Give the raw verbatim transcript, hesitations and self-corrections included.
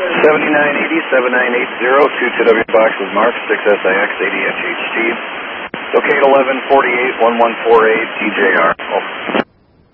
seventy-nine eighty, seventy-nine eighty, two two W boxes marked, six S I X eighty H H T. Locate eleven forty-eight, one one four eight, T J R. Over.